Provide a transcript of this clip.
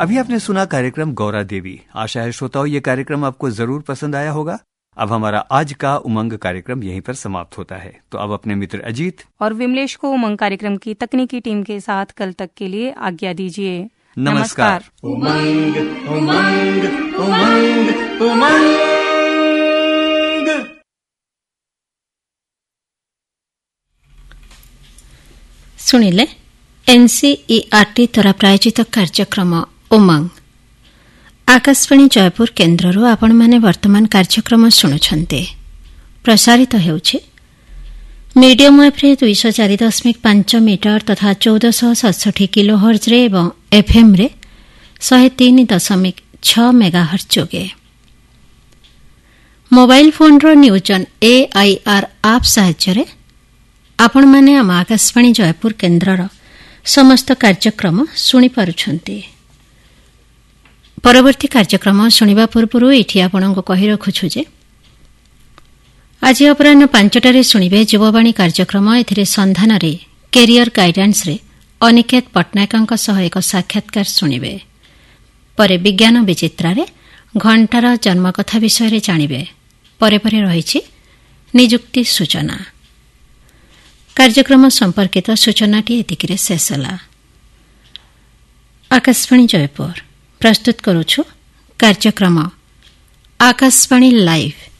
अभी आपने सुना कार्यक्रम गौरा देवी। आशा है श्रोताओं ये कार्यक्रम आपको जरूर पसंद आया होगा। अब हमारा आज का उमंग कार्यक्रम यहीं पर समाप्त होता है। तो अब अपने मित्र अजीत और विमलेश को उमंग कार्यक्रम की तकनीकी टीम के साथ कल तक के लिए आज्ञा दीजिए। नमस्कार। उमंग उमंग उमंग उमंग। ଶୁଣିଲେ ଏନ୍ସିଇଆର୍ଟି ଦ୍ୱାରା ପ୍ରାୟୋଜିତ କାର୍ଯ୍ୟକ୍ରମ ଉମଙ୍ଗ। ଆକାଶବାଣୀ ଜୟପୁର କେନ୍ଦ୍ରରୁ ଆପଣମାନେ ବର୍ତ୍ତମାନ କାର୍ଯ୍ୟକ୍ରମ ଶୁଣୁଛନ୍ତି। ପ୍ରସାରିତ ହେଉଛି ମିଡିୟମ୍ ୱେଭ୍ରେ 204.5 ମିଟର ତଥା 1467 କିଲୋ ହର୍ଜରେ ଏବଂ ଏଫ୍ଏମ୍ରେ 103.6 ମେଗାହର୍ଜ ଯୋଗେ। ମୋବାଇଲ ଫୋନ୍ର ନ୍ୟୁଜ୍ ଅନ୍ AIR ଆପ୍ ସାହାଯ୍ୟରେ ଆପଣମାନେ ଆମ ଆକାଶବାଣୀ ଜୟପୁର କେନ୍ଦ୍ରର ସମସ୍ତ କାର୍ଯ୍ୟକ୍ରମ ଶୁଣିପାରୁଛନ୍ତି। ପରବର୍ତ୍ତୀ କାର୍ଯ୍ୟକ୍ରମ ଶୁଣିବା ପୂର୍ବରୁ ଏଠି ଆପଣଙ୍କୁ କହି ରଖୁଛୁ ଯେ ଆଜି ଅପରାହ୍ନ 5ଟାରେ ଶୁଣିବେ ଯୁବବାଣୀ କାର୍ଯ୍ୟକ୍ରମ। ଏଥିରେ ସନ୍ଧାନରେ କ୍ୟାରିୟର ଗାଇଡାନ୍ସରେ ଅନିକେତ ପଟ୍ଟନାୟକଙ୍କ ସହ ଏକ ସାକ୍ଷାତକାର ଶୁଣିବେ। ପରେ ବିଜ୍ଞାନ ବିଚିତ୍ରାରେ ଘଣ୍ଟାର ଜନ୍ମକଥା ବିଷୟରେ ଜାଣିବେ। ପରେ ପରେ ରହିଛି ନିଯୁକ୍ତି ସୂଚନା। କାର୍ଯ୍ୟକ୍ରମ ସମ୍ପର୍କିତ ସୂଚନାଟି ଏତିକିରେ ଶେଷ ହେଲା। ଆକାଶବାଣୀ ଜୟପୁର ପ୍ରସ୍ତୁତ କରୁଛୁ କାର୍ଯ୍ୟକ୍ରମ ଆକାଶବାଣୀ ଲାଇଭ୍।